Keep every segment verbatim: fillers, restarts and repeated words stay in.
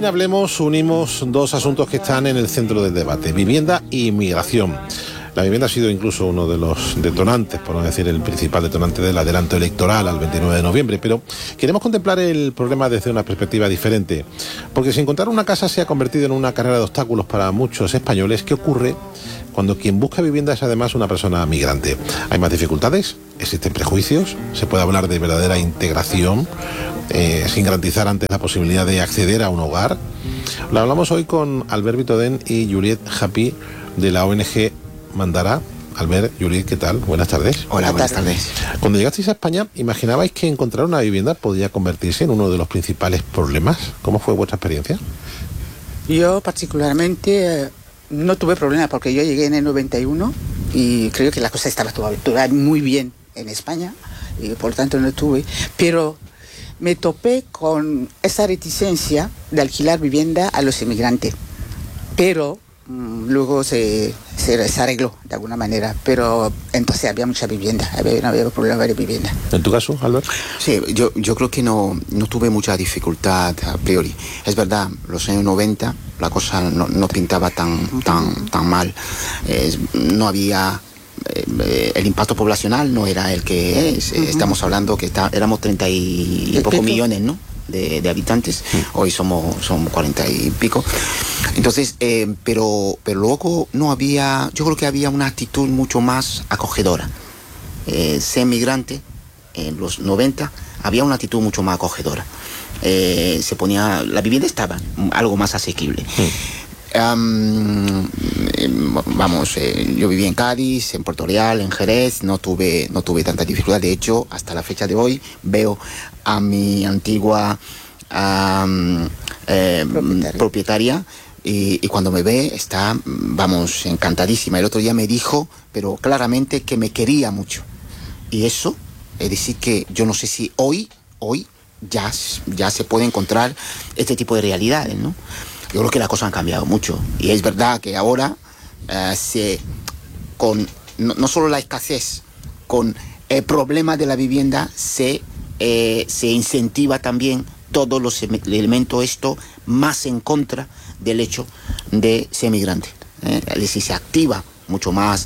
en Hablemos unimos dos asuntos que están en el centro del debate: vivienda e inmigración. La vivienda ha sido incluso uno de los detonantes, por no decir el principal detonante del adelanto electoral al veintinueve de noviembre, pero queremos contemplar el problema desde una perspectiva diferente, porque si encontrar una casa se ha convertido en una carrera de obstáculos para muchos españoles. ¿Qué ocurre cuando quien busca vivienda es además una persona migrante? ¿Hay más dificultades? ¿Existen prejuicios? ¿Se puede hablar de verdadera integración eh, sin garantizar antes la posibilidad de acceder a un hogar? Lo hablamos hoy con Albert Vitodén y Juliet Japí de la O N G Mandara. Albert, Juliet, ¿qué tal? Buenas tardes. Hola, buenas tardes. Cuando llegasteis a España, ¿imaginabais que encontrar una vivienda podía convertirse en uno de los principales problemas? ¿Cómo fue vuestra experiencia? Yo particularmente eh, no tuve problema porque yo llegué en el noventa y uno y creo que la cosa estaba toda, toda muy bien en España y por lo tanto no tuve, pero me topé con esa reticencia de alquilar vivienda a los inmigrantes, pero mmm, luego se, se, se arregló de alguna manera, pero entonces había mucha vivienda, había, no había problema de vivienda. ¿En tu caso, Albert? Sí, yo, yo creo que no, no tuve mucha dificultad a priori. Es verdad, los años noventa la cosa no, no pintaba tan, tan, tan mal. Eh, no había... Eh, el impacto poblacional no era el que es. Uh-huh. Estamos hablando que está, éramos treinta y pocos millones, ¿no? De, de habitantes. Uh-huh. Hoy somos, somos cuarenta y pico. Entonces, eh, pero, pero luego no había, yo creo que había una actitud mucho más acogedora. Eh, ser migrante en los noventa había una actitud mucho más acogedora. Eh, se ponía, la vivienda estaba algo más asequible. Uh-huh. Um, vamos, eh, yo viví en Cádiz, en Puerto Real, en Jerez, no tuve, no tuve tanta dificultad. De hecho, hasta la fecha de hoy veo a mi antigua um, eh, propietaria, propietaria y, y cuando me ve está, vamos, encantadísima. El otro día me dijo, pero claramente, que me quería mucho. Y eso, es decir, que yo no sé si hoy, hoy ya, ya se puede encontrar este tipo de realidades, ¿no? Yo creo que las cosas han cambiado mucho y es verdad que ahora uh, se, con no, no solo la escasez, con el problema de la vivienda se, eh, se incentiva también todos los elementos esto más en contra del hecho de ser migrante. ¿eh? Es decir, se activa mucho más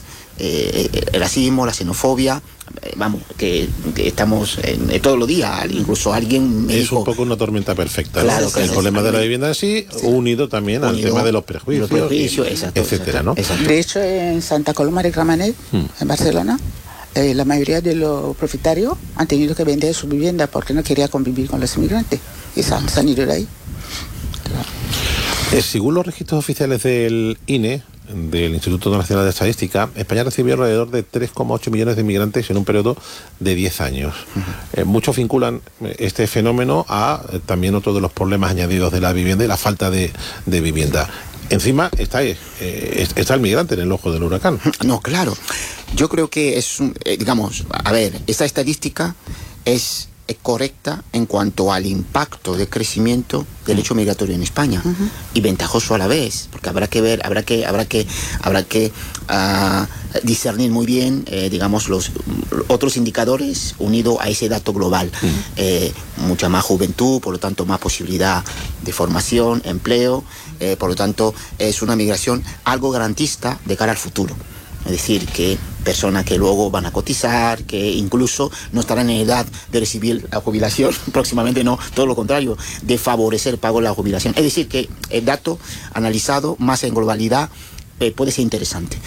eh, el racismo, la xenofobia. Vamos, que, que estamos en, en todos los días, incluso alguien me es dijo, un poco una tormenta perfecta, claro, ¿no? claro, el problema de la vivienda en sí, sí, unido también unido, al tema de los prejuicios, los prejuicios y, exacto, etcétera, exacto, ¿no? Exacto. De hecho, en Santa Coloma de Gramenet, hmm. en Barcelona, eh, la mayoría de los propietarios han tenido que vender su vivienda porque no querían convivir con los inmigrantes y se han, se han ido de ahí. Claro. Eh, según los registros oficiales del I N E, del Instituto Nacional de Estadística, España recibió alrededor de tres coma ocho millones de inmigrantes en un periodo de diez años. Uh-huh. Eh, muchos vinculan este fenómeno a eh, también otro de los problemas añadidos de la vivienda y la falta de, de vivienda. Encima está, eh, está el migrante en el ojo del huracán. No, claro. Yo creo que es, eh, digamos, a ver, esta estadística es... es correcta en cuanto al impacto de crecimiento del hecho migratorio en España, uh-huh, y ventajoso a la vez, porque habrá que ver, habrá que, habrá que, habrá que uh, discernir muy bien, eh, digamos, los otros indicadores unidos a ese dato global. Uh-huh. Eh, mucha más juventud, por lo tanto más posibilidad de formación, empleo, eh, por lo tanto es una migración algo garantista de cara al futuro. Es decir, que personas que luego van a cotizar, que incluso no estarán en edad de recibir la jubilación, próximamente no, todo lo contrario, de favorecer el pago de la jubilación. Es decir, que el dato analizado más en globalidad eh, puede ser interesante,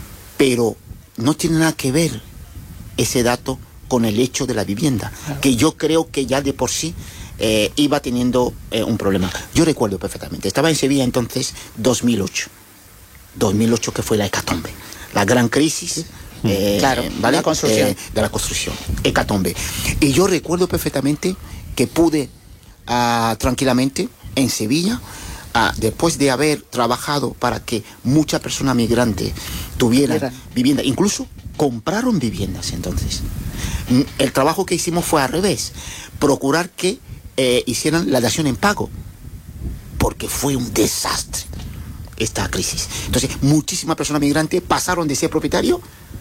pero no tiene nada que ver ese dato con el hecho de la vivienda, que yo creo que ya de por sí eh, iba teniendo eh, un problema. Yo recuerdo perfectamente, estaba en Sevilla entonces, dos mil ocho, dos mil ocho que fue la hecatombe. La gran crisis, eh, claro, ¿vale? la construcción. Eh, de la construcción, hecatombe. Y yo recuerdo perfectamente que pude uh, tranquilamente en Sevilla, uh, después de haber trabajado para que muchas personas migrantes tuvieran Era. vivienda, incluso compraron viviendas entonces. El trabajo que hicimos fue al revés, procurar que eh, hicieran la dación en pago, porque fue un desastre esta crisis. Entonces, muchísimas personas migrantes pasaron de ser propietarios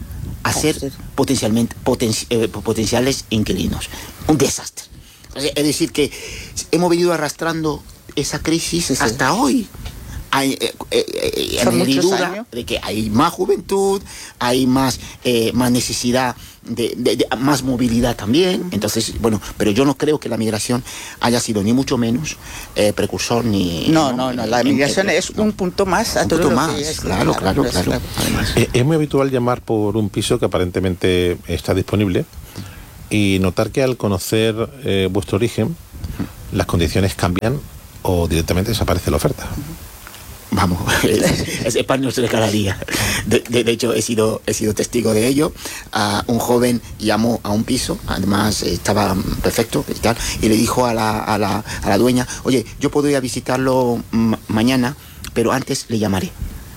a ser potencialmente poten, eh, potenciales inquilinos. Un desastre. Es decir, que hemos venido arrastrando esa crisis Sí, sí. hasta hoy. Hay eh, eh, eh, Son muchos añadidura años. de que hay más juventud, hay más, eh, más necesidad de, de, de más movilidad también. Uh-huh. Entonces, bueno, pero yo no creo que la migración haya sido ni mucho menos eh, precursor ni... No, no, no, la migración en, es no. un punto más a un todo punto lo más, que es, claro, claro, claro, claro. Además. Es, es muy habitual llamar por un piso que aparentemente está disponible y notar que al conocer eh, vuestro origen, uh-huh. las condiciones cambian o directamente desaparece la oferta. Uh-huh. Vamos, es, es pan nuestro de cada día. De, de, de hecho, he sido, he sido testigo de ello. Uh, un joven llamó a un piso, además eh, estaba perfecto y tal, y le dijo a la, a la, a la dueña, oye, yo puedo ir a visitarlo ma- mañana, pero antes le llamaré.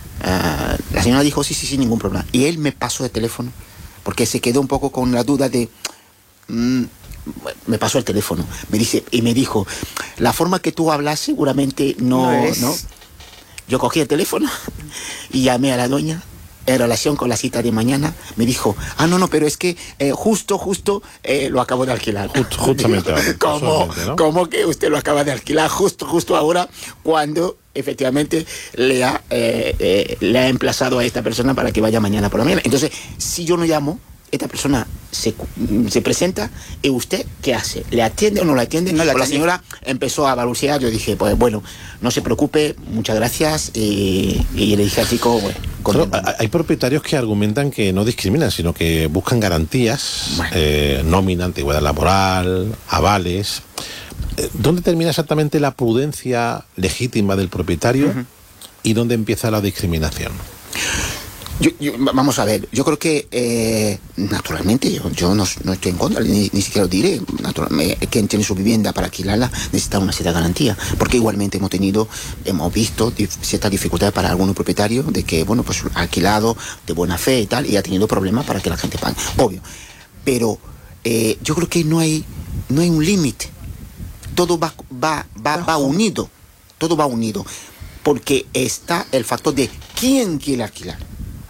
Uh, la señora dijo, sí, sí, sí, ningún problema. Y él me pasó el teléfono, porque se quedó un poco con la duda de... Mmm, me pasó el teléfono, me dice, y me dijo, la forma que tú hablas seguramente no... no, es... ¿no? Yo cogí el teléfono y llamé a la doña en relación con la cita de mañana. Me dijo, ah, no, no, pero es que eh, justo, justo eh, lo acabo de alquilar. Just, justamente ahora. ¿Cómo, ¿no? ¿Cómo que usted lo acaba de alquilar justo, justo ahora cuando efectivamente le ha, eh, eh, le ha emplazado a esta persona para que vaya mañana por la mañana? Entonces, si yo no llamo, esta persona se, se presenta y usted, ¿qué hace? ¿Le atiende o no le atiende? No la, la señora empezó a balbucear, yo dije, pues bueno, no se preocupe, muchas gracias, y, y le dije al chico, bueno, Pero hay propietarios que argumentan que no discriminan, sino que buscan garantías, bueno. eh, nómina, antigüedad laboral, avales. ¿Dónde termina exactamente la prudencia legítima del propietario uh-huh. y dónde empieza la discriminación? Yo, yo, vamos a ver, yo creo que eh, naturalmente yo, yo no, no estoy en contra, ni, ni siquiera lo diré. Naturalmente, quien tiene su vivienda para alquilarla necesita una cierta garantía, porque igualmente hemos tenido, hemos visto ciertas dificultades para algunos propietarios de que, bueno, pues alquilado de buena fe y tal, y ha tenido problemas para que la gente pague, obvio. Pero eh, yo creo que no hay, no hay un límite, todo va, va, va, va unido, todo va unido, porque está el factor de quién quiere alquilar.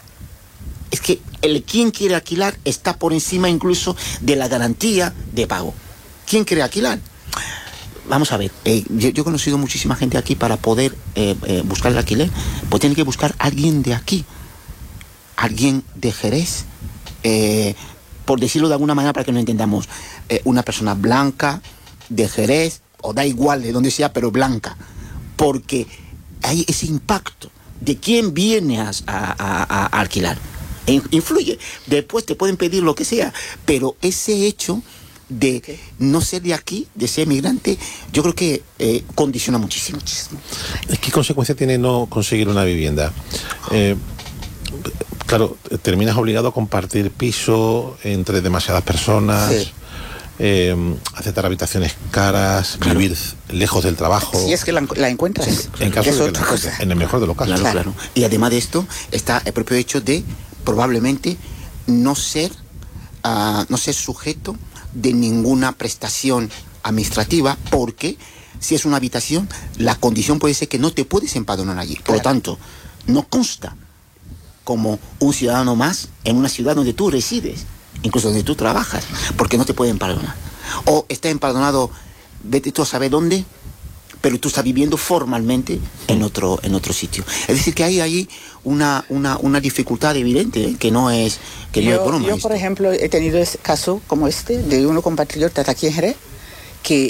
Es que el quien quiere alquilar está por encima incluso de la garantía de pago. ¿Quién quiere alquilar? Vamos a ver, eh, yo, yo he conocido muchísima gente aquí para poder eh, eh, buscar el alquiler, pues tiene que buscar a alguien de aquí, alguien de Jerez, eh, por decirlo de alguna manera para que no entendamos, eh, una persona blanca de Jerez, o da igual de donde sea, pero blanca, porque hay ese impacto de quién viene a, a, a, a alquilar. Influye, después te pueden pedir lo que sea, pero ese hecho de okay. no ser de aquí, de ser migrante, yo creo que eh, condiciona muchísimo, muchísimo. ¿Qué consecuencia tiene no conseguir una vivienda? Eh, claro, terminas obligado a compartir piso entre demasiadas personas, sí. eh, aceptar habitaciones caras, claro. vivir lejos del trabajo. Si es que la, la encuentras. Sí, en, caso de que la, en el mejor de los casos. Claro, claro. Y además de esto está el propio hecho de probablemente no ser, uh, no ser sujeto de ninguna prestación administrativa, porque si es una habitación, la condición puede ser que no te puedes empadronar allí. Por claro. lo tanto, no consta como un ciudadano más en una ciudad donde tú resides, incluso donde tú trabajas, porque no te pueden empadronar. O está empadronado, vete tú a saber dónde, pero tú estás viviendo formalmente en otro, en otro sitio. Es decir, que hay ahí una, una, una dificultad evidente, ¿eh? que no es que no yo, es broma. Yo, por ejemplo, he tenido ese caso como este de uno compatriota aquí en Jerez, que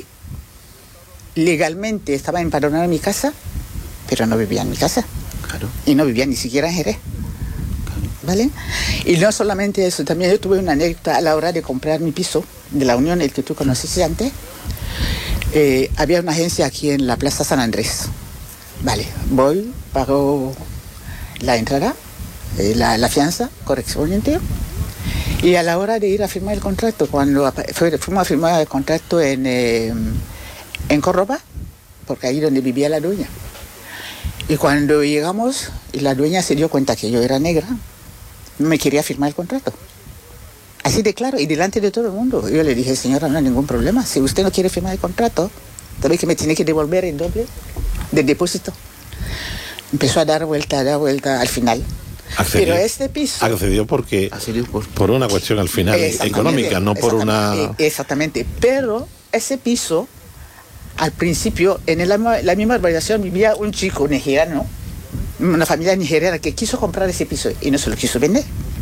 legalmente estaba empadronado en mi casa, pero no vivía en mi casa. Claro. Y no vivía ni siquiera en Jerez. ¿Vale? Y no solamente eso, también yo tuve una anécdota a la hora de comprar mi piso de la Unión, el que tú conociste antes. Eh, había una agencia aquí en la Plaza San Andrés. Vale, voy, pago la entrada, eh, la, la fianza correspondiente, y a la hora de ir a firmar el contrato, cuando fuimos a firmar el contrato en, eh, en Córdoba, porque ahí donde vivía la dueña, y cuando llegamos, la dueña se dio cuenta que yo era negra, no me quería firmar el contrato. Así de claro, y delante de todo el mundo. Yo le dije, señora, no hay ningún problema. Si usted no quiere firmar el contrato, también que me tiene que devolver el doble del depósito. Empezó a dar vuelta, a dar vuelta al final. Accedió, pero este piso... Accedió porque... Accedió por, por una cuestión al final económica, no por una... Exactamente. Pero ese piso al principio, en el, la misma urbanización vivía un chico nigeriano, una familia nigeriana que quiso comprar ese piso y no se lo quiso vender.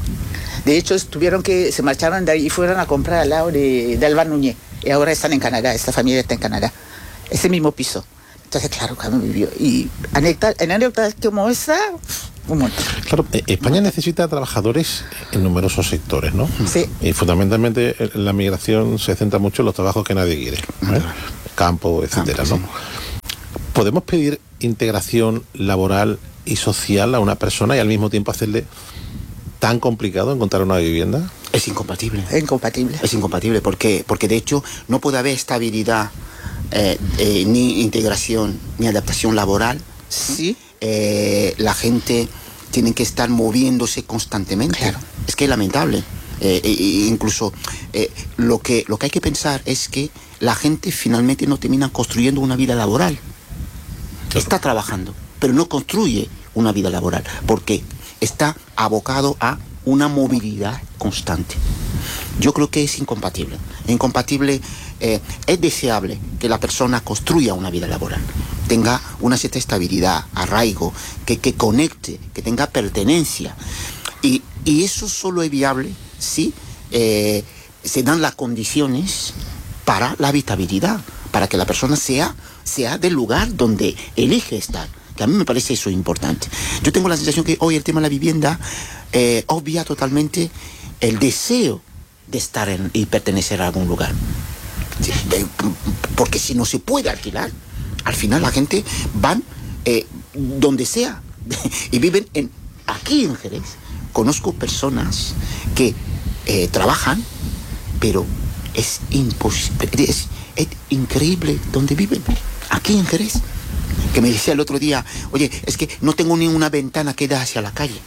De hecho, tuvieron que, se marcharon de ahí y fueron a comprar al lado de, de Alba Núñez. Y ahora están en Canadá, esta familia está en Canadá. Ese mismo piso. Entonces, claro, cuando vivió. Y anécdotas, en anécdotas como esa, un montón. Claro, España necesita trabajadores en numerosos sectores, ¿no? Sí. Y fundamentalmente la migración se centra mucho en los trabajos que nadie quiere, ¿eh? Campo, etcétera, ¿no? ¿Podemos pedir integración laboral y social a una persona y al mismo tiempo hacerle tan complicado encontrar una vivienda? Es incompatible. Es incompatible. Es incompatible porque, porque de hecho no puede haber estabilidad, eh, eh, ni integración, ni adaptación laboral. Sí. Eh, la gente tiene que estar moviéndose constantemente. Claro. Es que es lamentable. Eh, e, incluso eh, lo, que, lo que hay que pensar es que la gente finalmente no termina construyendo una vida laboral. Claro. Está trabajando, pero no construye una vida laboral. ¿Por qué? Está abocado a una movilidad constante. Yo creo que es incompatible. Incompatible, eh, es deseable que la persona construya una vida laboral, tenga una cierta estabilidad, arraigo, que, que conecte, que tenga pertenencia. Y, y eso solo es viable si eh, se dan las condiciones para la habitabilidad, para que la persona sea, sea del lugar donde elige estar. Que a mí me parece eso importante. Yo tengo la sensación que hoy el tema de la vivienda eh, obvia totalmente el deseo de estar en, y pertenecer a algún lugar. Sí, eh, porque si no se puede alquilar, al final la gente van eh, donde sea y viven en, aquí en Jerez. Conozco personas que eh, trabajan, pero es imposible, es, es increíble donde viven, aquí en Jerez. Que me decía el otro día, oye, es que no tengo ni una ventana que da hacia la calle.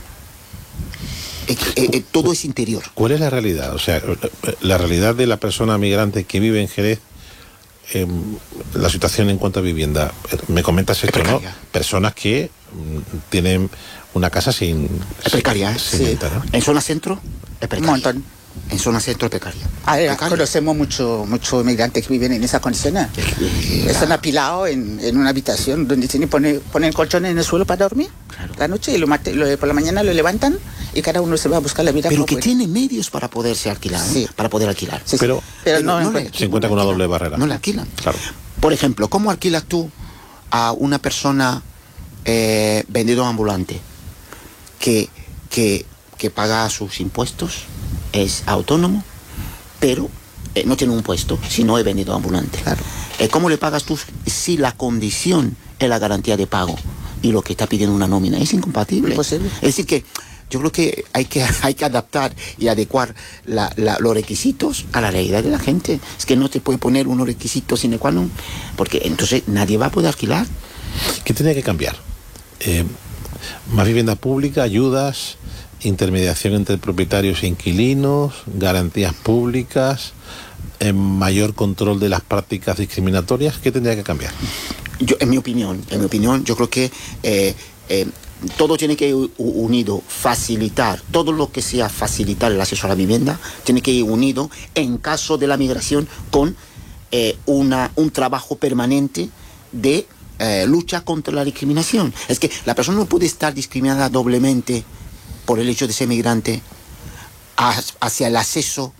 Eh, eh, eh, todo es interior. ¿Cuál es la realidad? O sea, la realidad de la persona migrante que vive en Jerez, eh, la situación en cuanto a vivienda. Me comentas esto, ¿no? Personas que mm, tienen una casa sin... Es precaria, ¿eh? Sin Sí. venta, ¿no? En zona centro, es precaria. Un montón. En zona centro es precaria. Ah, Precaria. conocemos muchos mucho migrantes que viven en esas condiciones. Sí, Están la- apilados en, en una habitación donde tienen poner ponen colchones en el suelo para dormir Claro. la noche y lo mate- lo- por la mañana lo levantan y cada uno se va a buscar la vida. Pero como que puede. tiene medios para poderse alquilar, ¿eh? Sí. Para poder alquilar. Sí, sí. Pero- pero no, le- encuentra- Se encuentra con una alquilan. doble barrera. No le alquilan. Claro. Por ejemplo, ¿cómo alquilas tú a una persona eh, vendedor ambulante que, que, que paga sus impuestos, es autónomo, pero eh, no tiene un puesto, si no es vendedor ambulante? Claro. Eh, ¿Cómo le pagas tú si la condición es la garantía de pago y lo que está pidiendo una nómina? Es incompatible. Imposible. Es decir que yo creo que hay que, hay que adaptar y adecuar la, la, los requisitos a la realidad de la gente. Es que no te puede poner unos requisitos sine qua non, porque entonces nadie va a poder alquilar. ¿Qué tiene que cambiar? Eh, más vivienda pública, ayudas, intermediación entre propietarios e inquilinos, garantías públicas, eh, mayor control de las prácticas discriminatorias. ¿Qué tendría que cambiar? Yo, en mi opinión, en mi opinión, yo creo que eh, eh, todo tiene que ir u- unido, facilitar, todo lo que sea facilitar el acceso a la vivienda, tiene que ir unido en caso de la migración con eh, una, un trabajo permanente de eh, lucha contra la discriminación. Es que la persona no puede estar discriminada doblemente por el hecho de ser migrante ha- hacia el acceso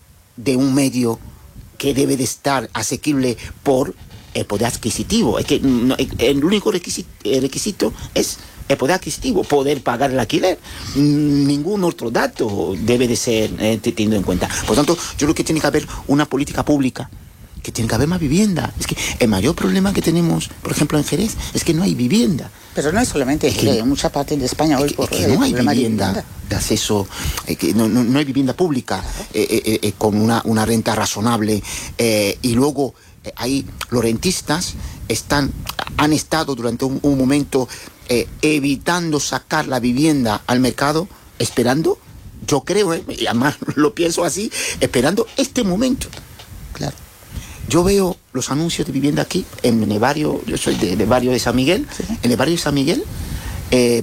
de un medio que debe de estar asequible por el poder adquisitivo. Es que no, el único requisito, el requisito es el poder adquisitivo, poder pagar el alquiler. Ningún otro dato debe de ser eh, tenido en cuenta. Por tanto, yo creo que tiene que haber una política pública, que tiene que haber más vivienda. Es que el mayor problema que tenemos, por ejemplo, en Jerez, es que no hay vivienda. Pero no es solamente Es que- en muchas partes de España hoy Es que, por es que hoy no hay problema de vivienda de acceso, eh, que no, no, no hay vivienda pública eh, eh, eh, con una, una renta razonable, eh, y luego eh, ahí los rentistas están, han estado durante un, un momento eh, evitando sacar la vivienda al mercado, esperando, yo creo, eh, y además lo pienso así, esperando este momento. Claro. Yo veo los anuncios de vivienda aquí, en el barrio, yo soy de- del barrio de San Miguel, Sí. en el barrio de San Miguel, eh,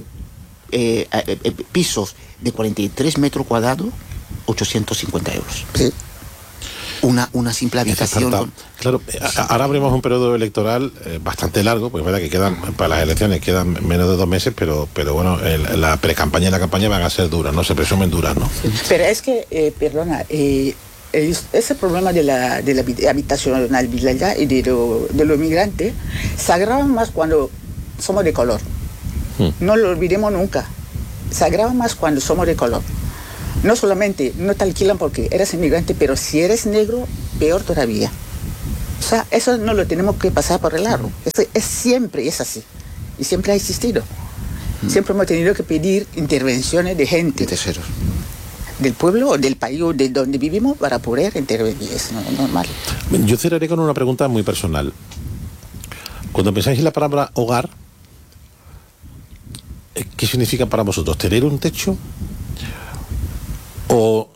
eh, eh, eh, pisos de cuarenta y tres metros cuadrados, ochocientos cincuenta euros. Sí. una, una simple habitación. Con... Claro, ahora abrimos un periodo electoral eh, bastante largo, pues es verdad que quedan, para las elecciones quedan menos de dos meses, pero pero bueno, el, la pre-campaña y la campaña van a ser duras, ¿no? Se presumen duras, ¿no? Pero es que, eh, perdona, eh, ese problema de la, de la habitacionalidad y de lo, de los migrantes se agrava más cuando somos de color. Hmm. No lo olvidemos nunca. Se agrava más cuando somos de color. No solamente no te alquilan porque eres inmigrante, pero si eres negro, peor todavía. O sea, eso no lo tenemos que pasar por el largo. Es, es siempre es así. Y siempre ha existido. Hmm. Siempre hemos tenido que pedir intervenciones de gente. De terceros. Del pueblo o del país de donde vivimos para poder intervenir. Es normal. Yo cerraré con una pregunta muy personal. Cuando pensáis en la palabra hogar, ¿qué significa para vosotros? ¿Tener un techo? ¿O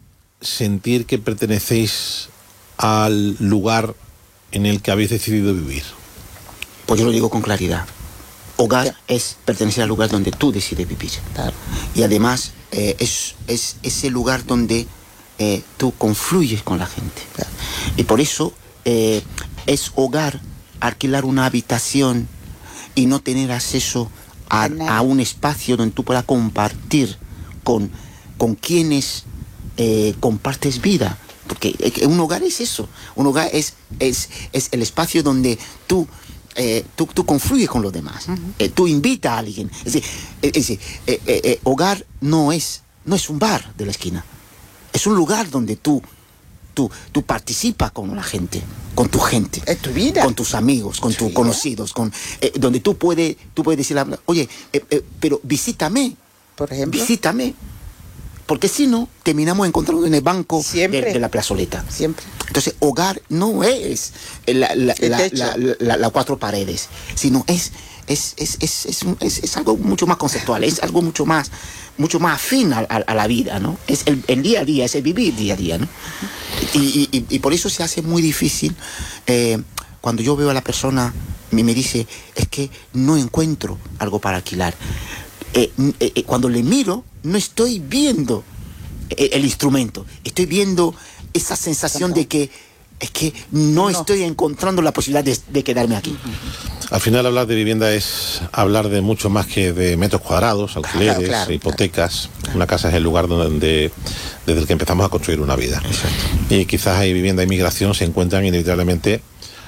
sentir que pertenecéis al lugar en el que habéis decidido vivir? Pues yo lo digo con claridad. Hogar es pertenecer al lugar donde tú decides vivir. Claro. Y además eh, es, es ese lugar donde eh, tú confluyes con la gente. Claro. Y por eso eh, es hogar alquilar una habitación y no tener acceso a, a un espacio donde tú puedas compartir con, con quienes eh, compartes vida. Porque un hogar es eso. Un hogar es, es, es el espacio donde tú Eh, tú, tú confluyes con los demás, uh-huh. eh, tú invitas a alguien. Es decir, es decir eh, eh, eh, hogar no es, no es un bar de la esquina, es un lugar donde tú, tú, tú participas con la gente, con tu gente, es tu vida, con tus amigos, con tus conocidos, con, eh, donde tú puedes, tú puedes decirle, oye, eh, eh, pero visítame, por ejemplo, visítame. Porque si no, terminamos encontrando en el banco de, de la plazoleta. Siempre. Entonces, hogar no es la, la, la, la, la, la, la cuatro paredes, sino es, es, es, es, es, es, es algo mucho más conceptual, es algo mucho más, mucho más afín a, a, a la vida, ¿no? Es el, el día a día, es el vivir día a día, ¿no? Y, y, y por eso se hace muy difícil eh, cuando yo veo a la persona y me dice, es que no encuentro algo para alquilar. Eh, eh, cuando le miro, no estoy viendo el, el instrumento, estoy viendo esa sensación de que es que no, no. estoy encontrando la posibilidad de, de quedarme aquí. Al final hablar de vivienda es hablar de mucho más que de metros cuadrados, alquileres, claro, claro, hipotecas. Claro. Una casa es el lugar donde desde el que empezamos a construir una vida. Exacto. Y quizás hay vivienda y migración se encuentran inevitablemente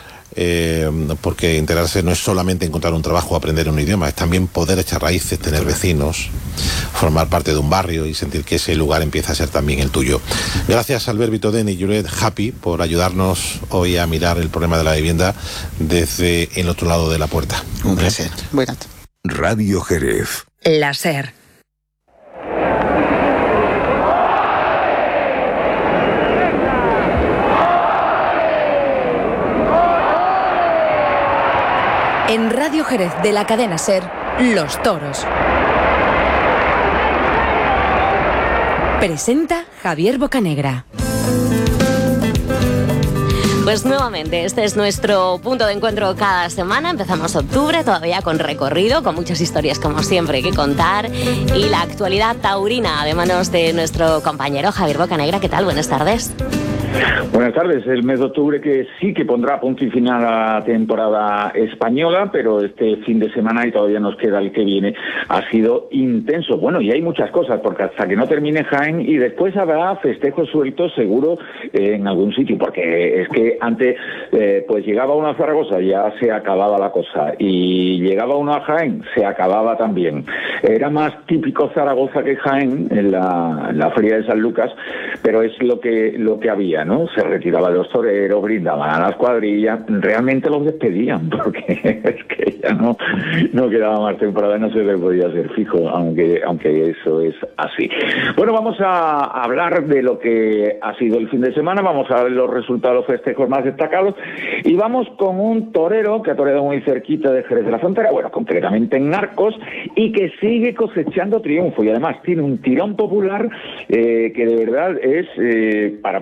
Eh, porque integrarse no es solamente encontrar un trabajo o aprender un idioma, es también poder echar raíces, tener vecinos, formar parte de un barrio y sentir que ese lugar empieza a ser también el tuyo. Gracias Albert Vitodén y Juliette Happy por ayudarnos hoy a mirar el problema de la vivienda desde el otro lado de la puerta. Un placer. Buenas. Radio Jerez. La SER. En Radio Jerez de la cadena SER, Los Toros. Presenta Javier Bocanegra. Pues nuevamente, este es nuestro punto de encuentro cada semana. Empezamos octubre, todavía con recorrido, con muchas historias como siempre que contar. Y la actualidad taurina de manos de nuestro compañero Javier Bocanegra. ¿Qué tal? Buenas tardes. Buenas tardes. El mes de octubre que sí que pondrá punto y final a la temporada española, pero este fin de semana, y todavía nos queda el que viene, ha sido intenso. Bueno, y hay muchas cosas, porque hasta que no termine Jaén, y después habrá festejos sueltos seguro eh, en algún sitio, porque es que antes eh, pues llegaba uno a Zaragoza, ya se acababa la cosa, y llegaba uno a Jaén, se acababa también. Era más típico Zaragoza que Jaén en la, en la feria de San Lucas, pero es lo que, lo que había, ¿no? Se retiraban los toreros, brindaban a las cuadrillas, realmente los despedían, porque es que ya no, no quedaba más temporada, no se le podía hacer fijo, aunque, aunque eso es así. Bueno, vamos a hablar de lo que ha sido el fin de semana, vamos a ver los resultados, los festejos más destacados, y vamos con un torero que ha toreado muy cerquita de Jerez de la Frontera, bueno, concretamente en Arcos, y que sigue cosechando triunfo, y además tiene un tirón popular eh, que de verdad es eh, para ponerlo en toda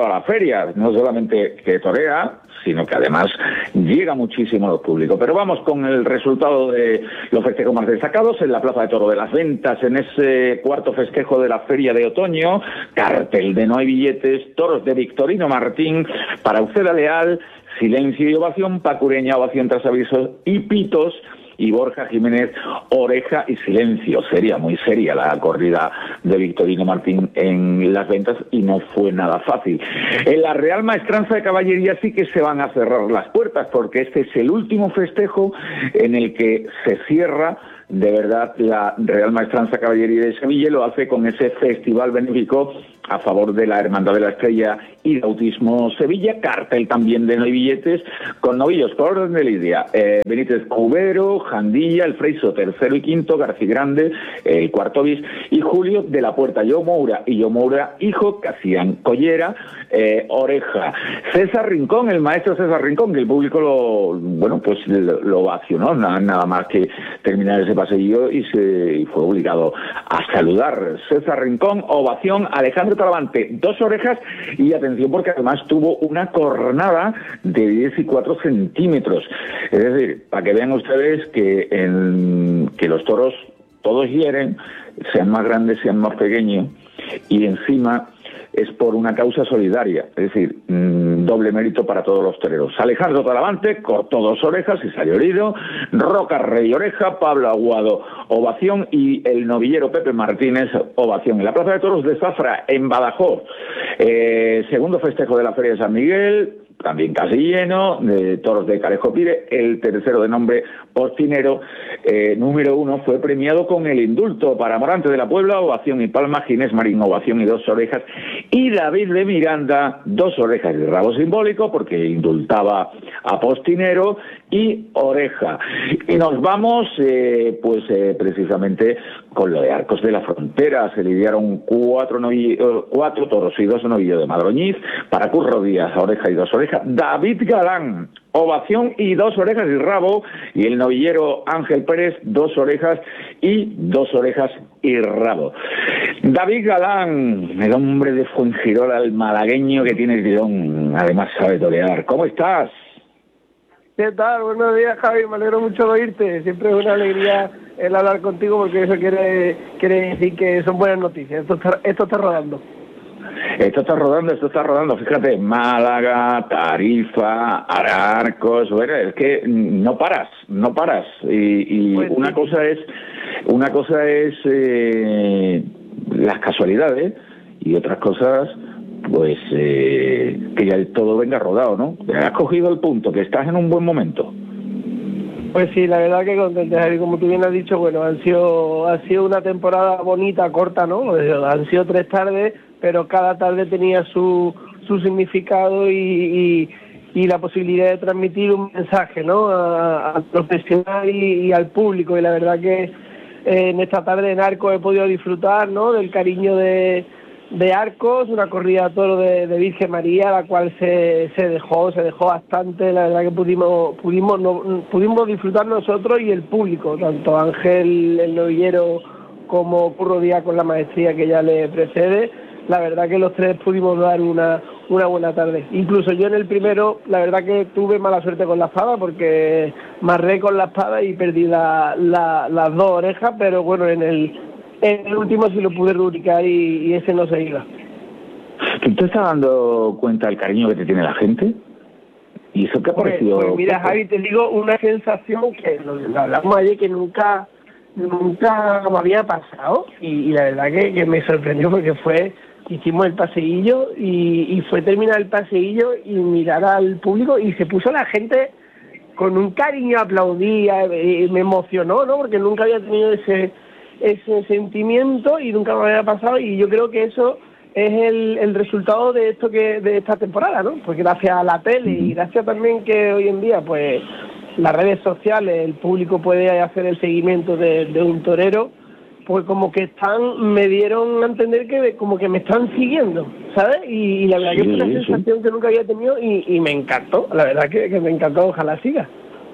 toda la feria, no solamente que torea, sino que además llega muchísimo al público. Pero vamos con el resultado de los festejos más destacados en la Plaza de Toro de las Ventas, en ese cuarto festejo de la Feria de Otoño, cartel de no hay billetes, toros de Victorino Martín, para Uceda Leal, silencio y ovación, Pacureña, ovación tras avisos y pitos, y Borja Jiménez, oreja y silencio. Seria, muy seria la corrida de Victorino Martín en las Ventas y no fue nada fácil. En la Real Maestranza de Caballería sí que se van a cerrar las puertas, porque este es el último festejo en el que se cierra de verdad la Real Maestranza Caballería de Sevilla, y lo hace con ese festival benéfico a favor de la Hermandad de la Estrella y de Autismo Sevilla, cartel también de no hay billetes, con novillos por orden de lidia, eh, Benítez Cubero, Jandilla, el Freiso tercero y quinto, García Grande, el cuarto bis, y Julio de la Puerta, Yo Moura y Yo Moura hijo, que hacían collera, eh, oreja. César Rincón, el maestro César Rincón, que el público lo, bueno, pues lo, lo ovacionó, nada, nada más que terminar ese paseillo y se y fue obligado a saludar. César Rincón, ovación. Alejandro Talavante, dos orejas, y atención porque además tuvo una cornada de diez y cuatro centímetros. Es decir, para que vean ustedes que, en, que los toros todos hieren, sean más grandes, sean más pequeños, y encima es por una causa solidaria, es decir, mmm, doble mérito para todos los toreros. Alejandro Talavante cortó dos orejas y salió herido, Roca Rey oreja, Pablo Aguado ovación, y el novillero Pepe Martínez ovación. En la Plaza de Toros de Zafra, en Badajoz, eh, segundo festejo de la Feria de San Miguel, también casi lleno, de toros de Carejo Pire, el tercero de nombre Postinero, eh, número uno, fue premiado con el indulto para Morante de la Puebla, ovación y palma, Ginés Marín, ovación y dos orejas, y David de Miranda, dos orejas y rabo simbólico, porque indultaba a Postinero, y oreja. Y nos vamos, eh, pues eh, precisamente con lo de Arcos de la Frontera. Se lidiaron cuatro, novillo, cuatro toros y dos novillos de Madroñiz, para Curro Díaz, oreja y dos orejas, David Galán, ovación y dos orejas y rabo, y el novillero Ángel Pérez, dos orejas y dos orejas y rabo. David Galán, el hombre de Fuengirola, el malagueño que tiene el tirón, además sabe torear. ¿Cómo estás? ¿Qué tal? Buenos días, Javi, me alegro mucho de oírte. Siempre es una alegría el hablar contigo, porque eso quiere, quiere decir que son buenas noticias. Esto está, esto está rodando. Esto está rodando, esto está rodando, fíjate, Málaga, Tarifa, Arcos, bueno, es que no paras, no paras, y, y pues una sí. cosa es, una cosa es eh, las casualidades, y otras cosas, pues eh, que ya todo venga rodado, ¿no? Has cogido el punto, que estás en un buen momento. Pues sí, la verdad que contento, Javi, como tú bien has dicho, bueno, han sido, ha sido una temporada bonita, corta, ¿no? Han sido tres tardes, pero cada tarde tenía su, su significado y, y, y la posibilidad de transmitir un mensaje, ¿no? Al profesional y, y al público, y la verdad que eh, en esta tarde en Arcos he podido disfrutar, ¿no? Del cariño de, de Arcos, una corrida a toro de, de Virgen María, la cual se, se dejó, se dejó bastante, la verdad que pudimos, pudimos, no, pudimos disfrutar nosotros y el público, tanto Ángel, el novillero, como Curro Díaz con la maestría que ya le precede. La verdad que los tres pudimos dar una, una buena tarde. Incluso yo en el primero, la verdad que tuve mala suerte con la espada, porque marré con la espada y perdí la, la, las dos orejas, pero bueno, en el, en el último sí lo pude rubricar y, y ese no se iba. ¿Tú te estás dando cuenta del cariño que te tiene la gente? ¿Y eso qué ha parecido? Pues, pues mira, Javi, te digo una sensación que lo, lo hablamos ayer, que nunca, nunca me había pasado, y, y la verdad que, que me sorprendió, porque fue... Hicimos el paseillo y, y fue terminar el paseillo y mirar al público, y se puso la gente con un cariño, aplaudía, eh, me emocionó, ¿no? Porque nunca había tenido ese ese sentimiento y nunca me había pasado, y yo creo que eso es el, el resultado de esto que de esta temporada, ¿no? Porque gracias a la tele y gracias también que hoy en día, pues, las redes sociales, el público puede hacer el seguimiento de, de un torero, pues como que están, me dieron a entender que como que me están siguiendo, ¿sabes? Y, y la verdad sí, que es una sí. sensación que nunca había tenido y, y me encantó, la verdad que, que me encantó, ojalá siga.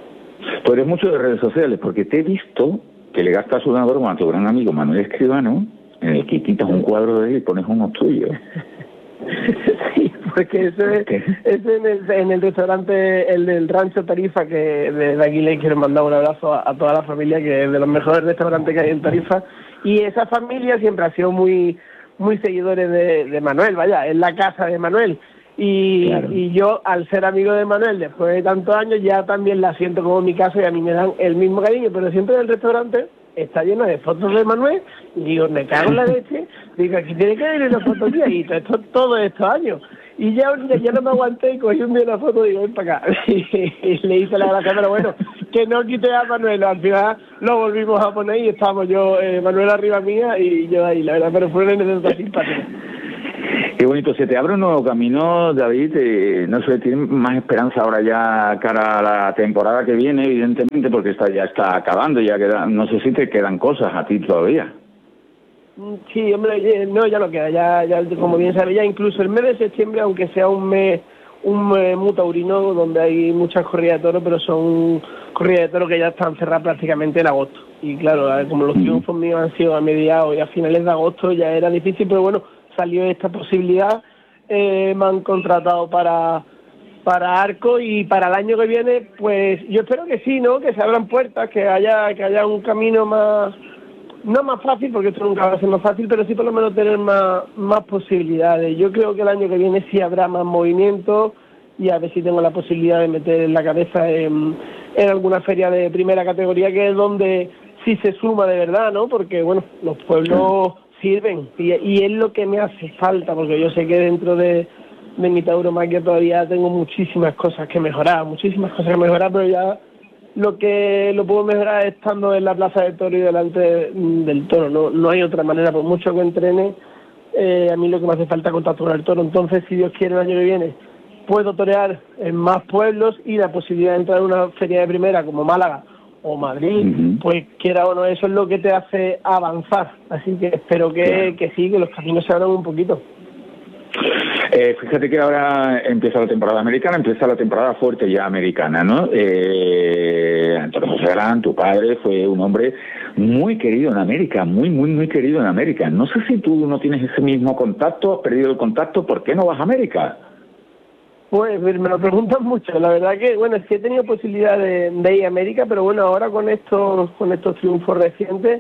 Tú eres mucho de redes sociales, porque te he visto que le gastas una broma a tu gran amigo Manuel Escribano, en el que quitas un cuadro de él y pones uno tuyo. Sí, porque eso es, eso en, el, en el restaurante, el del Rancho Tarifa, que desde aquí le quiero mandar un abrazo a, a toda la familia, que es de los mejores restaurantes que hay en Tarifa, y esa familia siempre ha sido muy muy seguidores de, de Manuel, vaya, es la casa de Manuel. Y, claro. y yo, al ser amigo de Manuel después de tantos años, ya también la siento como mi casa y a mí me dan el mismo cariño, pero siempre el restaurante está lleno de fotos de Manuel y digo, me cago en la leche, digo, aquí tiene que venir una foto mía y esto todos estos años. Y ya un día ya no me aguanté y cogí un día una foto y digo, ven para acá. Y le hice la gracia, pero bueno, que no quité a Manuel, al final lo volvimos a poner y estábamos yo, eh, Manuel arriba mía y yo ahí, la verdad, pero fue una anécdota simpática. Qué bonito, se te abre un nuevo camino, David, eh, no sé, tienes más esperanza ahora ya cara a la temporada que viene, evidentemente, porque esta ya está acabando, ya queda, no sé si te quedan cosas a ti todavía. Sí, hombre, no, ya no queda, ya, ya como bien sabes, ya incluso el mes de septiembre, aunque sea un mes, un mes muy taurino, donde hay muchas corridas de toros, pero son corridas de toros que ya están cerradas prácticamente en agosto. Y claro, como los triunfos míos han sido a mediados y a finales de agosto, ya era difícil, pero bueno, salió esta posibilidad, eh, me han contratado para para Arco y para el año que viene, pues yo espero que sí, ¿no? Que se abran puertas, que haya que haya un camino más, no más fácil, porque esto nunca va a ser más fácil, pero sí por lo menos tener más, más posibilidades. Yo creo que el año que viene sí habrá más movimiento y a ver si tengo la posibilidad de meter la cabeza en, en alguna feria de primera categoría, que es donde sí se suma de verdad, ¿no? Porque, bueno, los pueblos sirven y, y es lo que me hace falta, porque yo sé que dentro de, de mi tauromaquia todavía tengo muchísimas cosas que mejorar, muchísimas cosas que mejorar, pero ya lo que lo puedo mejorar estando en la plaza del toro y delante del toro, no no hay otra manera, por mucho que entrene, eh, a mí lo que me hace falta es contacto con el toro. Entonces, si Dios quiere, el año que viene puedo torear en más pueblos y la posibilidad de entrar en una feria de primera como Málaga o Madrid, uh-huh. pues quiera o no, eso es lo que te hace avanzar. Así que espero que, claro. que sí, que los caminos se abran un poquito. Eh, fíjate que ahora empieza la temporada americana, empieza la temporada fuerte ya americana, ¿no? Eh, Antonio José Galán, tu padre, fue un hombre muy querido en América, muy, muy, muy querido en América. No sé si tú no tienes ese mismo contacto, has perdido el contacto, ¿por qué no vas a América? Pues me lo preguntan mucho, la verdad que, bueno, es que he tenido posibilidad de, de ir a América, pero bueno, ahora con estos, con estos triunfos recientes,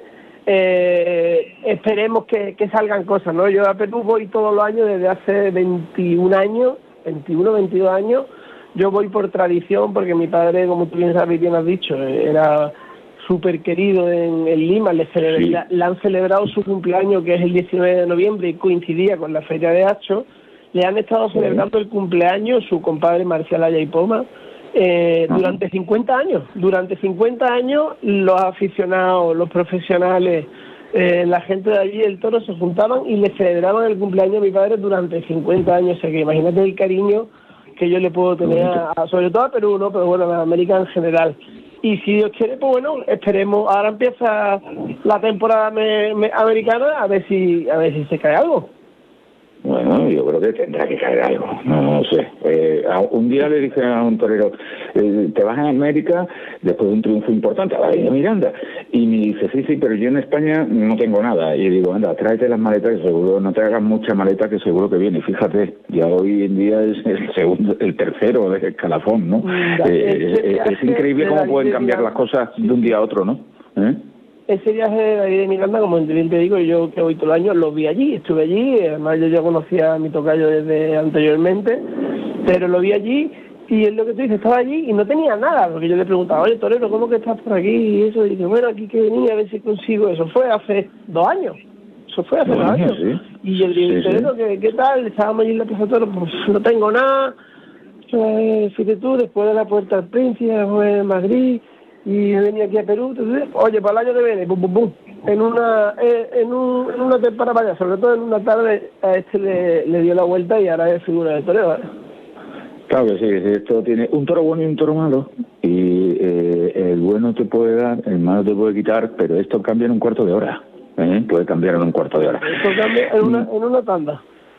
eh, esperemos que, que salgan cosas, ¿no? Yo a Perú voy todos los años desde hace veintiún años, veintiuno, veintidós años, yo voy por tradición, porque mi padre, como tú bien sabes, bien has dicho, era súper querido en, en Lima, le, cele- sí. le han celebrado su cumpleaños, que es el diecinueve de noviembre, y coincidía con la Feria de Hacho. Le han estado celebrando el cumpleaños su compadre Marcial Aya y Poma eh, durante cincuenta años. Durante cincuenta años los aficionados, los profesionales, eh, la gente de allí del toro se juntaban y le celebraban el cumpleaños a mi padre durante cincuenta años. O sea que imagínate el cariño que yo le puedo tener, a, a, sobre todo a Perú, ¿no? Pero bueno, a América en general. Y si Dios quiere, pues bueno, esperemos. Ahora empieza la temporada me, me, americana, a ver si a ver si se cae algo. Bueno, yo creo que tendrá que caer algo, no, no sé. Eh, un día le dije a un torero, eh, te vas a América después de un triunfo importante, a la Avenida Miranda, y me dice, sí, sí, pero yo en España no tengo nada. Y digo, anda, tráete las maletas, que seguro, no te hagas mucha maleta, que seguro que viene. Fíjate, ya hoy en día es el segundo, el tercero de escalafón, ¿no? Eh, eh, es increíble cómo pueden cambiar las cosas de un día a otro, ¿no? ¿Eh? Ese viaje de ahí de Miranda, como bien te digo, yo que voy todo el año, lo vi allí, estuve allí, además yo ya conocía a mi tocayo desde anteriormente, pero lo vi allí y es lo que tú dices, estaba allí y no tenía nada, porque yo le preguntaba, oye torero, ¿cómo que estás por aquí? Y eso, y dije, bueno, aquí que venía a ver si consigo, eso fue hace dos años, eso fue hace dos años, sí. Y yo le dije, sí, torero, sí. ¿qué, ¿qué tal? Estábamos allí en la Plaza Toro, pues no tengo nada, pues, fíjate tú, después de la Puerta al Príncipe, fue en Madrid, y venía aquí a Perú, entonces, oye, para el año que viene, bum, bum, bum, en una en, un, en una temporada, vaya, sobre todo en una tarde, a este le, le dio la vuelta y ahora es figura de torero, ¿eh? Claro que sí, esto tiene un toro bueno y un toro malo, y eh, el bueno te puede dar, el malo te puede quitar, pero esto cambia en un cuarto de hora, ¿eh? Puede cambiar en un cuarto de hora. Esto cambia en una, en una tanda.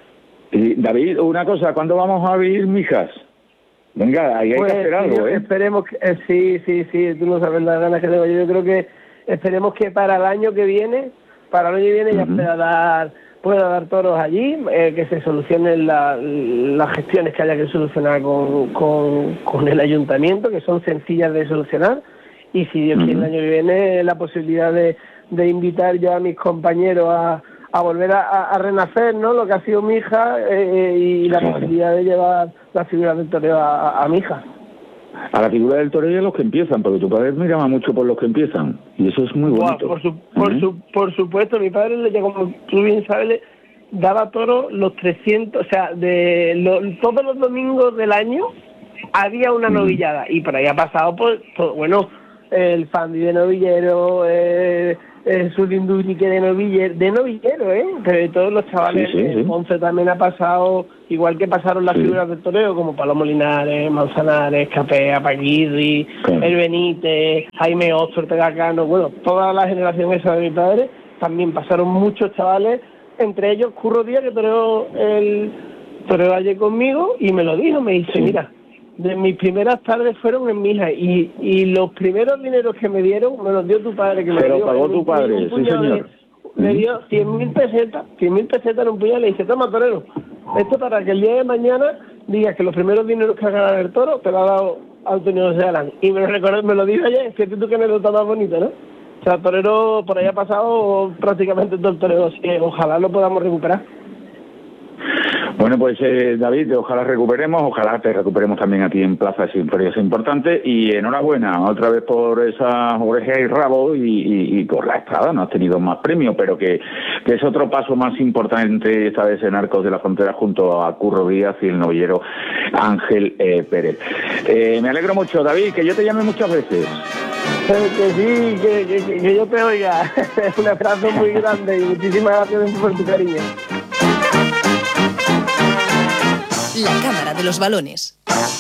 Y David, una cosa, ¿cuándo vamos a vivir Mijas? Venga, ahí hay pues, que hacer algo, ¿eh? Esperemos que, eh, sí, sí, sí, tú no sabes las ganas que tengo. Yo creo que esperemos que para el año que viene, para el año que viene uh-huh. ya pueda dar pueda dar toros allí, eh, que se solucionen la, las gestiones que haya que solucionar con, con, con el ayuntamiento, que son sencillas de solucionar, y si Dios quiere el año que viene la posibilidad de, de invitar yo a mis compañeros a, a volver a, a renacer, ¿no?, lo que ha sido mi hija, eh, y la posibilidad de llevar la figura del toreo a, a, a mi hija. A la figura del toreo y a los que empiezan, porque tu padre me llama mucho por los que empiezan, y eso es muy bonito. Wow, por, su, por, ¿eh? su, por supuesto, mi padre, le, como tú bien sabes, le daba toros los trescientos, o sea, de lo, todos los domingos del año había una novillada, y por ahí ha pasado, pues, todo, bueno, el Fandi de novillero, eh, eh, Zulindurique de novillero, de novillero, ¿eh? Pero todos los chavales, sí, sí, sí. Ponce también ha pasado, igual que pasaron las sí. figuras del toreo, como Palomo Linares, Manzanares, Capea, Paquirri, sí. El Benítez, Jaime Osto, Ortega Cano, bueno, toda la generación esa de mi padre, también pasaron muchos chavales, entre ellos Curro Díaz, que toreó el toreó ayer conmigo, y me lo dijo, me dice, sí. mira, de mis primeras tardes fueron en mi hija, y, y los primeros dineros que me dieron me los dio tu padre, que me Pero dio, pagó tu padre, un sí señor. De, me dio cien mil pesetas, cien mil pesetas en un puñal, y le dice, toma, torero, esto para que el día de mañana digas que los primeros dineros que has ganado el toro te lo ha dado Antonio José Galán. Y me lo recordé, me lo dijo ayer, fíjate tú que anécdota más bonita, ¿no? O sea, torero por ahí ha pasado prácticamente todo el torero, así que ojalá lo podamos recuperar. Bueno, pues eh, David, ojalá recuperemos, ojalá te recuperemos también a ti en Plaza Sinfonía, es importante, y enhorabuena otra vez por esa oreja y rabo, y, y, y por la estrada, no has tenido más premio, pero que, que es otro paso más importante esta vez en Arcos de la Frontera junto a Curro Díaz y el novillero Ángel eh, Pérez. Eh, me alegro mucho, David, que yo te llame muchas veces. Que sí, que, que, que yo te oiga. Un abrazo muy grande y muchísimas gracias por tu cariño. La Cámara de los Balones.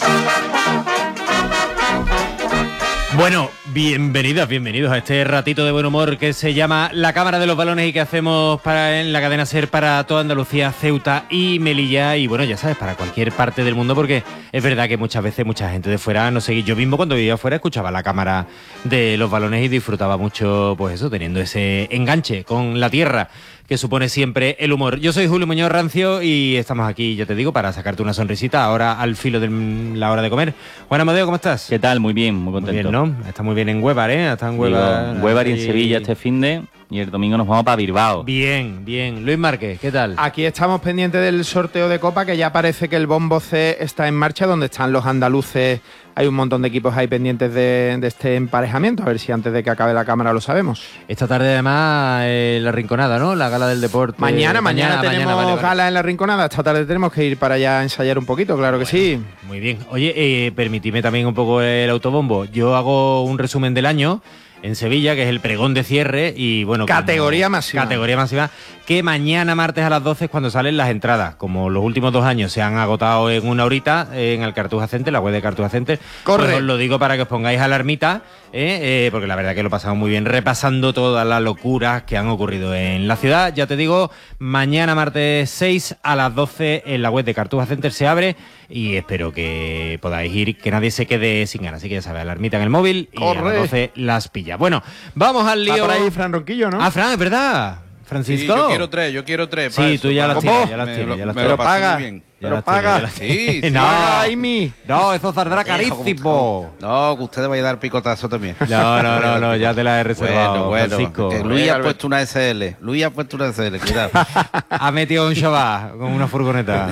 Bueno, bienvenidas, bienvenidos a este ratito de buen humor que se llama La Cámara de los Balones y que hacemos para en la cadena SER para toda Andalucía, Ceuta y Melilla, y bueno, ya sabes, para cualquier parte del mundo, porque es verdad que muchas veces mucha gente de fuera no sé, yo mismo cuando vivía afuera escuchaba La Cámara de los Balones y disfrutaba mucho, pues eso, teniendo ese enganche con la tierra que supone siempre el humor. Yo soy Julio Muñoz Rancio y estamos aquí, ya te digo, para sacarte una sonrisita ahora al filo de la hora de comer. Juan Amadeo, ¿cómo estás? ¿Qué tal? Muy bien, muy contento. Muy bien, ¿no? Está muy bien en Huevar, ¿eh? Está en Huevar. Huevar y en Sevilla este finde, y el domingo nos vamos para Bilbao. Bien, bien. Luis Márquez, ¿qué tal? Aquí estamos pendientes del sorteo de Copa, que ya parece que el Bombo C está en marcha, donde están los andaluces. Hay un montón de equipos ahí pendientes de, de este emparejamiento, a ver si antes de que acabe la cámara lo sabemos. Esta tarde además eh, la Rinconada, ¿no? La gala del deporte. Mañana, mañana, mañana tenemos mañana, vale, gala vale. en la Rinconada. Esta tarde tenemos que ir para allá a ensayar un poquito, claro que bueno, sí. Muy bien. Oye, eh, permitidme también un poco el autobombo. Yo hago un resumen del año en Sevilla, que es el pregón de cierre, y bueno... Categoría como, máxima. Categoría máxima, que mañana martes a las doce es cuando salen las entradas. Como los últimos dos años se han agotado en una horita en el Cartuja Center, la web de Cartuja Center. Corre. Pues os lo digo para que os pongáis alarmita, ¿eh? Eh, porque la verdad que lo pasamos muy bien repasando todas las locuras que han ocurrido en la ciudad. Ya te digo, mañana martes seis a las doce en la web de Cartuja Center se abre, y espero que podáis ir, que nadie se quede sin ganas. Así que ya sabes, alarmita en el móvil y Corre. a las doce las pilla. Bueno, vamos al lío. Está por ahí Fran Ronquillo, ¿no? Ah, Fran, es verdad. Francisco. Sí, yo quiero tres, yo quiero tres. Sí, tú ya las tienes, ya las tienes, ya las tienes. Pero paga, pero paga. Sí, sí. No, Aimi. No, eso saldrá carísimo. No, que usted vaya a dar picotazo también. No, no, no, no, ya te la he reservado, bueno, Francisco. Bueno, Luis ha puesto una S L. Luis ha puesto una S L, cuidado. Ha metido un Shabbat con una furgoneta.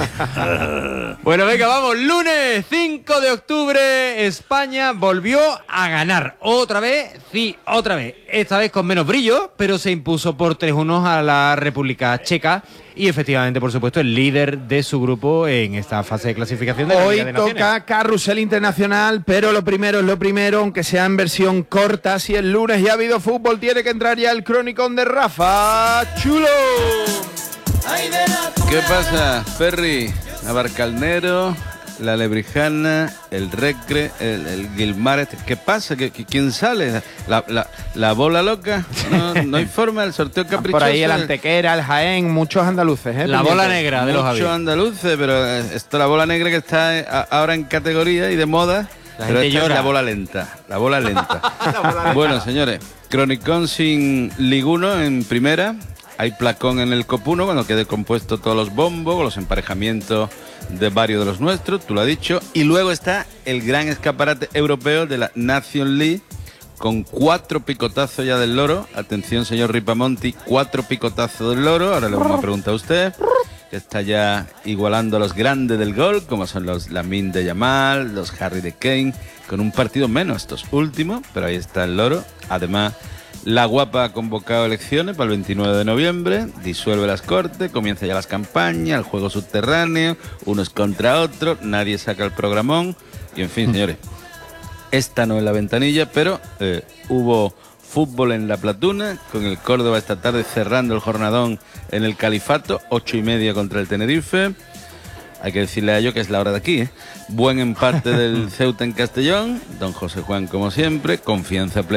Bueno, venga, vamos. Lunes cinco de octubre, España volvió a ganar. Otra vez, sí, otra vez. Esta vez con menos brillo, pero se impuso por tres uno a la República Checa. Y efectivamente, por supuesto, el líder de su grupo en esta fase de clasificación de la Hoy Liga de Naciones. toca carrusel internacional, pero lo primero es lo primero, aunque sea en versión corta. Si el lunes ya ha habido fútbol, tiene que entrar ya el cronicón de Rafa Chulo. ¿Qué pasa, Ferri? Navarcalnero, la Lebrijana, el Recre, el, el Guilmares. ¿Qué pasa? ¿Qué, ¿Quién sale? ¿La, la, la bola loca? No, no hay forma, el sorteo caprichoso. Por ahí el Antequera, el Jaén, muchos andaluces, ¿eh? La bola negra de los Javi. Muchos andaluces, pero esto la bola negra que está ahora en categoría y de moda. La pero gente esta llora. es la bola lenta, la bola lenta. La bola lenta. Bueno, señores, cronicón sin liguno en primera. hay placón en el Copuno cuando quede compuesto todos los bombos, los emparejamientos de varios de los nuestros, tú lo has dicho. Y luego está el gran escaparate europeo de la Nation League, con cuatro picotazos ya del Loro. Atención, señor Ripamonti, cuatro picotazos del Loro. Ahora le vamos a preguntar a usted, que está ya igualando a los grandes del gol, como son los Lamine de Yamal, los Harry de Kane, con un partido menos estos últimos, pero ahí está el Loro. Además, la Guapa ha convocado elecciones para el veintinueve de noviembre, disuelve las Cortes, comienza ya las campañas, el juego subterráneo, unos contra otros, nadie saca el programón, y en fin, señores, esta no es la ventanilla, pero eh, hubo fútbol en La Platuna, con el Córdoba esta tarde cerrando el jornadón en el Califato, ocho y media contra el Tenerife. Hay que decirle a ello que es la hora de aquí, ¿eh? Buen empate del Ceuta en Castellón, don José Juan como siempre, confianza plena